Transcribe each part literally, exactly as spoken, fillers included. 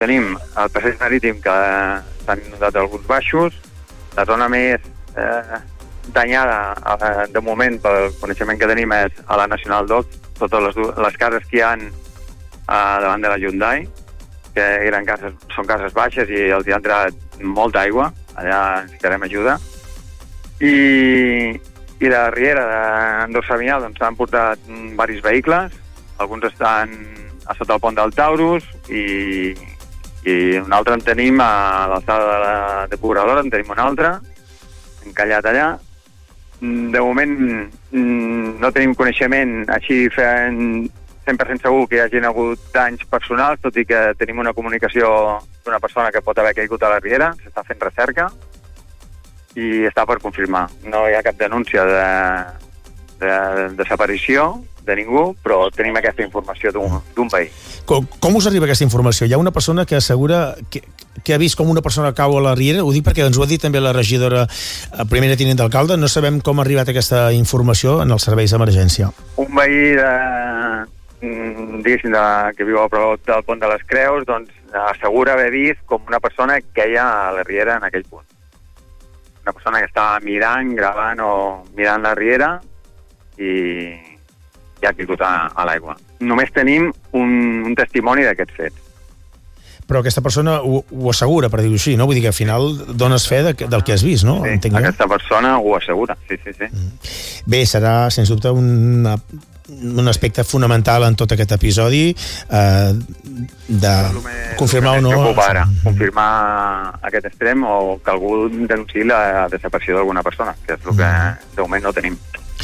Tenim el passeig marítim, que s'han inundat alguns baixos. La zona més eh, danyada, eh, de moment, pel coneixement que tenim, és a la Nacional dos, totes les, les cases que hi ha eh, davant de la Hyundai, que eren cases, són cases baixes i els hi ha entrat molta aigua. Allà necessitarem ajuda. I, i la riera d'Andorra doncs, han portat diversos vehicles. Alguns estan a sota el pont del Taurus i, i un altre en tenim a l'alçada de la depuradora, en tenim un altre encallat allà. De moment no tenim coneixement així fent cent per cent segur que hi hagin hagut danys personals, tot i que tenim una comunicació d'una persona que pot haver caigut a la riera. S'està fent recerca i està per confirmar. No hi ha cap denúncia de, de, de desaparició de ningú, però tenim aquesta informació d'un veí. Com, com us arriba aquesta informació? Hi ha una persona que assegura que, que ha vist com una persona cau a la riera? Ho dic perquè ens ho ha dit també la regidora primera tinent d'alcalde. No sabem com ha arribat aquesta informació en els serveis d'emergència. Un veí de, diguéssim, de, que viu a prop del pont de les Creus, doncs assegura haver vist com una persona queia a la riera en aquell punt. Una persona que estava mirant, gravant o mirant la riera i i ha caigut a, a l'aigua. Només tenim un, un testimoni d'aquests fets. Però aquesta persona ho, ho assegura, per dir-ho així, no? Vull dir que al final dones fe de, del que has vist, no? Sí, Entenc aquesta jo? persona ho assegura, sí, sí, sí. Mm. Bé, serà, sens dubte, un, un aspecte fonamental en tot aquest episodi eh, de confirmar o no... Ara, confirmar aquest extrem o que algú denunciï la desaparició d'alguna persona, que és el que mm. de moment no tenim.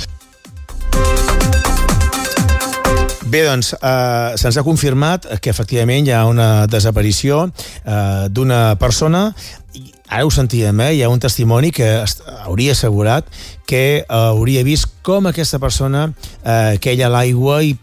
Bé, doncs, eh, se'ns ha confirmat que efectivament hi ha una desaparició eh, d'una persona. Ara ho sentíem, eh? Hi ha un testimoni que hauria assegurat que eh, hauria vist com aquesta persona eh, queia a l'aigua i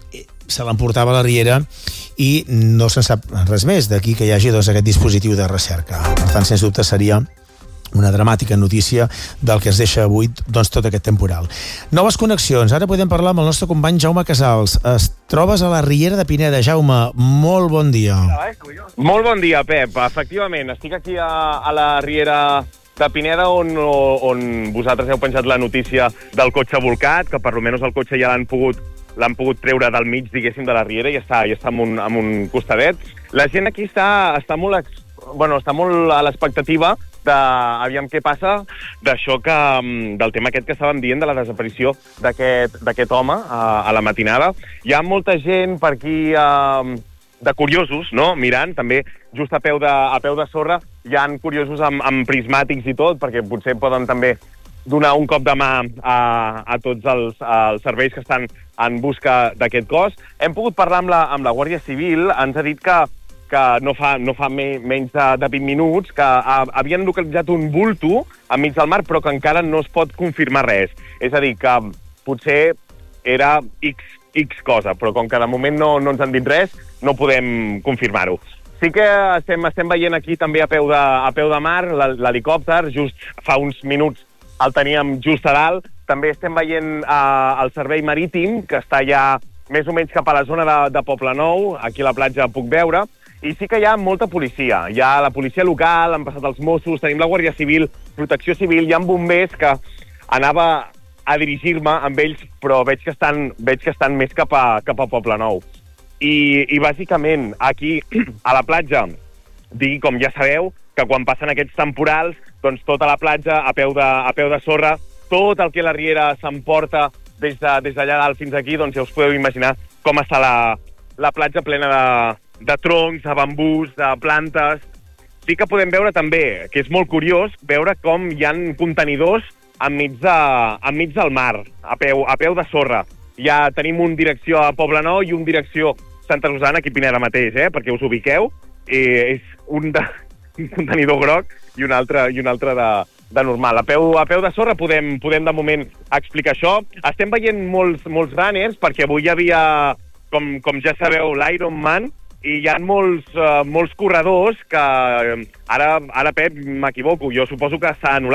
se l'emportava a la riera i no se'n sap res més. D'aquí que hi hagi doncs, aquest dispositiu de recerca. Per tant, sens dubte, seria una dramàtica notícia del que es deixa avui doncs, tot aquest temporal. Noves connexions. Ara podem parlar amb el nostre company Jaume Casals. Es trobes a la Riera de Pineda. Jaume, molt bon dia. Molt bon dia, Pep. Efectivament, estic aquí a, a la Riera de Pineda on, on vosaltres heu penjat la notícia del cotxe volcat, que per almenys el cotxe ja l'han pogut l'han pogut treure del mig, diguéssim, de la Riera i està, i està en, un, en un costadet. La gent aquí està, està molt... Bueno, està molt a l'expectativa de, aviam què passa, d'això que, del tema aquest que estàvem dient, de la desaparició d'aquest home a, a la matinada. Hi ha molta gent per aquí eh, de curiosos, no?, mirant, també just a peu de, a peu de sorra, hi ha curiosos amb, amb prismàtics i tot, perquè potser poden també donar un cop de mà a, a tots els, els serveis que estan en busca d'aquest cos. Hem pogut parlar amb la, amb la Guàrdia Civil, ens ha dit que que no fa, no fa me, menys de, de vint minuts, que ha, havien localitzat un bulto enmig del mar, però que encara no es pot confirmar res. És a dir, que potser era X, X cosa, però com que de moment no, no ens han dit res, no podem confirmar-ho. Sí que estem, estem veient aquí també a peu de, a peu de mar l'helicòpter, just fa uns minuts el teníem just a dalt. També estem veient eh, el servei marítim, que està ja més o menys cap a la zona de, de Poblenou, aquí a la platja puc veure. I sí que hi ha molta policia. Hi ha la policia local, han passat els Mossos, tenim la Guàrdia Civil, Protecció Civil, hi ha bombers que anava a dirigir-me amb ells, però veig que estan, veig que estan més cap a, cap a Poblenou. I, I bàsicament, aquí, a la platja, digui, com ja sabeu, que quan passen aquests temporals, doncs tota la platja, a peu de, a peu de sorra, tot el que la riera s'emporta des d'allà de, des dalt fins aquí, doncs ja us podeu imaginar com està la, la platja plena de... de troncs, de bambús, de plantes. Sí que podem veure també, que és molt curiós, veure com hi ha contenidors enmig, de, enmig del mar, a peu, a peu de sorra. Ja tenim un direcció a Poblenou i un direcció Santa Susana, aquí a Pineda mateix, eh, perquè us ubiqueu. Eh, és un, de, un contenidor groc i un altre, i un altre de, de normal. A peu, a peu de sorra podem, podem de moment explicar això. Estem veient molts, molts banners, perquè avui hi havia, com, com ja sabeu, l'Iron Man, i hi ha molts, uh, molts corredors que, uh, ara, ara Pep, m'equivoco, jo suposo que s'ha anul·lat,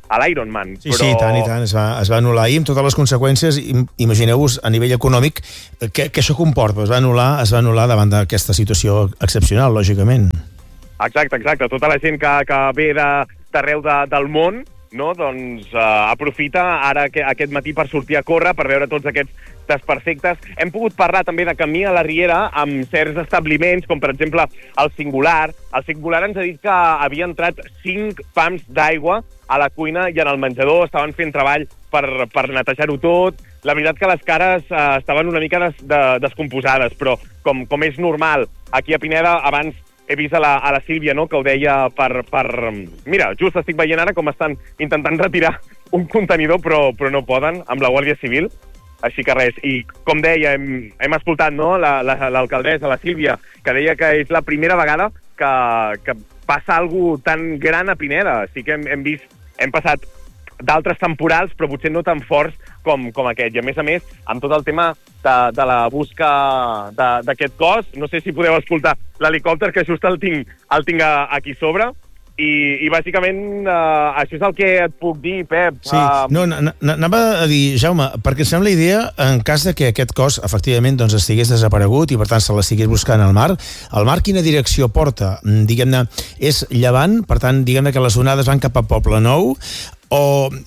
a l'Ironman. Sí, però... sí, tant i tant, es va, es va anul·lar ahir amb totes les conseqüències, imagineu-vos a nivell econòmic que, que això comporta, es va anul·lar, es va anul·lar davant d'aquesta situació excepcional, lògicament. Exacte, exacte, tota la gent que, que ve d'arreu de, del món, no? Doncs uh, aprofita ara que, aquest matí per sortir a córrer, per veure tots aquests desperfectes. Hem pogut parlar també de camí a la Riera amb certs establiments, com per exemple el Singular. El Singular ens ha dit que havia entrat cinc pams d'aigua a la cuina i en el menjador, estaven fent treball per, per netejar-ho tot. La veritat que les cares uh, estaven una mica des, de, descomposades, però com, com és normal, aquí a Pineda, abans he vist a la, a la Sílvia, no?, que ho deia per, per... Mira, just estic veient ara com estan intentant retirar un contenidor, però, però no poden, amb la Guàrdia Civil. Així que res. I, com deia, hem, hem escoltat, no?, l'alcaldessa, la, la Sílvia, que deia que és la primera vegada que, que passa alguna cosa tan gran a Pineda. Sí que hem, hem vist... Hem passat d'altres temporals, però potser no tan forts com, com aquest. I a més a més, amb tot el tema de, de la busca d'aquest cos, no sé si podeu escoltar l'helicòpter, que just el tinc, el tinc a, aquí sobre, i, i bàsicament uh, això és el que et puc dir, Pep. Sí, uh... no, anava a dir, Jaume, perquè em sembla idea, en cas de que aquest cos efectivament doncs, estigués desaparegut i per tant se l'estigués buscant al mar, el mar quina direcció porta? Diguem-ne, és llevant, per tant, diguem-ne que les onades van cap a Poblenou, o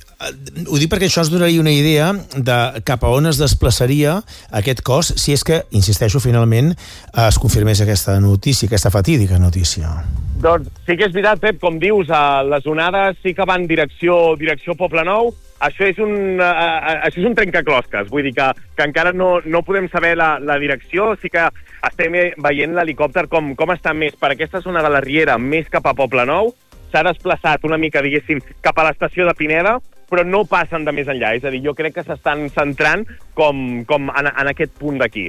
ho dic perquè això ens donaria una idea de cap a on es desplaçaria aquest cos si és que, insisteixo, finalment es confirmés aquesta notícia, aquesta fatídica notícia. Doncs sí que és veritat, Pep, com dius, les onades sí que van direcció, direcció Poblenou. Això és un, uh, això és un trencaclosques, vull dir que, que encara no, no podem saber la, la direcció, sí que estem veient l'helicòpter com, com està més per aquesta zona de la Riera, més cap a Poblenou. S'ha desplaçat una mica, diguéssim, cap a l'estació de Pineda, però no passen de més enllà. És a dir, jo crec que s'estan centrant com, com en, en aquest punt d'aquí.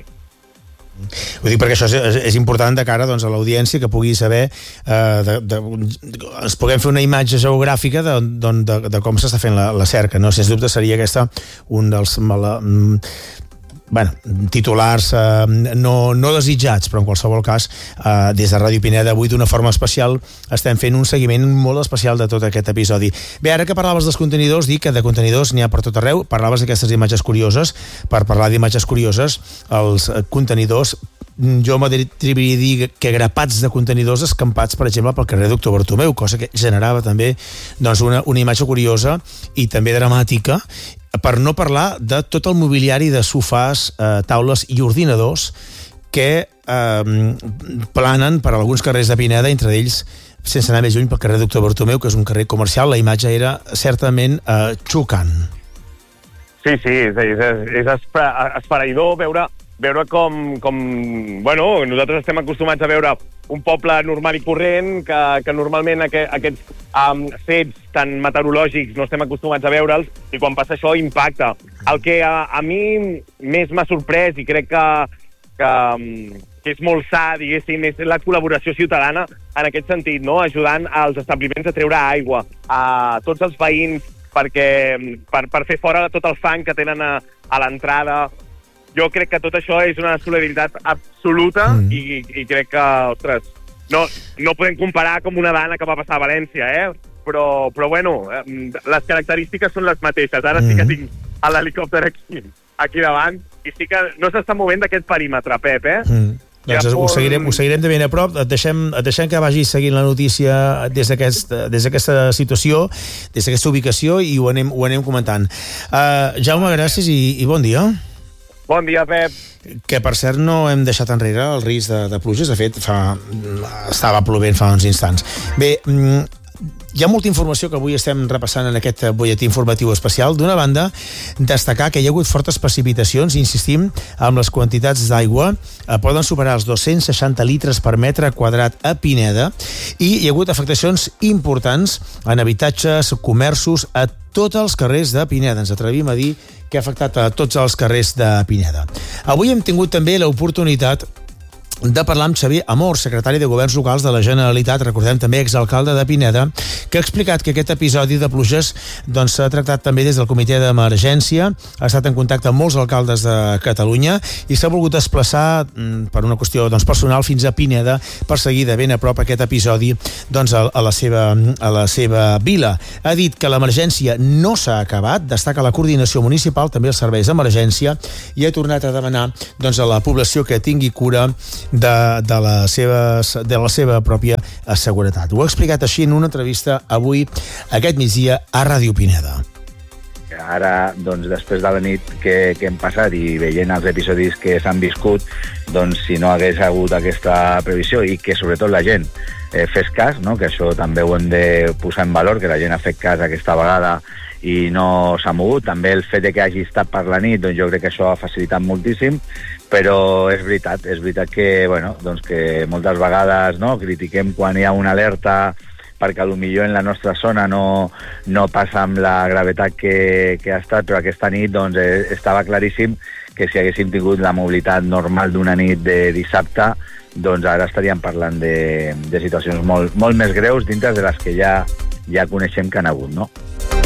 Ho dic perquè això és, és important de cara doncs, a l'audiència que pugui saber eh, de, de, ens puguem fer una imatge geogràfica de, de, de, de com s'està fent la, la cerca, no? Sens dubte seria aquesta un dels mala, bueno, titulars eh, no, no desitjats, però en qualsevol cas eh, des de Ràdio Pineda avui d'una forma especial estem fent un seguiment molt especial de tot aquest episodi. Bé, ara que parlaves dels contenidors, dic que de contenidors n'hi ha per tot arreu, parlaves d'aquestes imatges curioses, per parlar d'imatges curioses, els contenidors, jo m'atreviria a dir que grapats de contenidors escampats, per exemple, pel carrer Doctor Bartomeu, cosa que generava també doncs, una, una imatge curiosa i també dramàtica, per no parlar de tot el mobiliari de sofàs, eh, taules i ordinadors que eh, planen per alguns carrers de Pineda, entre ells, sense anar més lluny, pel carrer Doctor Bartomeu, que és un carrer comercial. La imatge era certament eh, xocant. Sí, sí, és, és, és esfereïdor veure, veure com, com... Bueno, nosaltres estem acostumats a veure un poble normal i corrent, que, que normalment aquest, aquests um, fets tan meteorològics no estem acostumats a veure'ls, i quan passa això impacta. El que a, a mi més m'ha sorprès, i crec que, que, que és molt sa, diguéssim, és la col·laboració ciutadana en aquest sentit, no? Ajudant als establiments a treure aigua, a tots els veïns, perquè, per, per fer fora tot el fang que tenen a, a l'entrada. Jo crec que tot això és una solidaritat absoluta mm. i, i crec que, ostres, no, no podem comparar com una dana que va passar a València, eh? Però, però bueno, les característiques són les mateixes. Ara mm. sí que tinc l'helicòpter aquí, aquí davant i sí que no s'està movent d'aquest perímetre, Pep, eh? Mm. Doncs ho seguirem, ho seguirem de ben a prop. Et deixem, et deixem que vagis seguint la notícia des d'aquesta des d'aquesta situació, des d'aquesta ubicació, i ho anem, ho anem comentant. Uh, Jaume, gràcies i, i bon dia. Bon dia, Pep. Que, per cert, no hem deixat enrere el risc de, de pluges. De fet, fa, estava plovent fa uns instants. Bé, hi ha molta informació que avui estem repassant en aquest butlletí informatiu especial. D'una banda, destacar que hi ha hagut fortes precipitacions, insistim, amb les quantitats d'aigua eh, poden superar els dos-cents seixanta litres per metre quadrat a Pineda, i hi ha hagut afectacions importants en habitatges, comerços, a tots els carrers de Pineda. Ens atrevim a dir que ha afectat a tots els carrers de Pineda. Avui hem tingut també l'oportunitat de parlar amb Xavier Amor, secretari de Governs Locals de la Generalitat, recordem també exalcalde de Pineda, que ha explicat que aquest episodi de pluges doncs, s'ha tractat també des del comitè d'emergència, ha estat en contacte amb molts alcaldes de Catalunya i s'ha volgut desplaçar per una qüestió doncs, personal fins a Pineda per seguir de ben a prop aquest episodi doncs, a, a, la seva, a la seva vila. Ha dit que l'emergència no s'ha acabat, destaca la coordinació municipal, també els serveis d'emergència, i ha tornat a demanar doncs, a la població que tingui cura De, de, la seves, de la seva pròpia seguretat. Ho ha explicat així en una entrevista avui, aquest migdia, a Ràdio Pineda. Ara, doncs, després de la nit que, que hem passat i veient els episodis que s'han viscut, doncs, si no hagués hagut aquesta previsió i que, sobretot, la gent eh, fes cas, no? Que això també ho hem de posar en valor, que la gent ha fet cas aquesta vegada i no s'ha mogut. També el fet de que hagi estat per la nit, doncs jo crec que això ha facilitat moltíssim, però és veritat, és veritat que, bueno, doncs que moltes vegades no, critiquem quan hi ha una alerta perquè potser en la nostra zona no, no passa amb la gravetat que, que ha estat, però aquesta nit doncs, eh, estava claríssim que si haguéssim tingut la mobilitat normal d'una nit de dissabte, doncs ara estaríem parlant de, de situacions molt, molt més greus dintre de les que ja, ja coneixem que han hagut, no?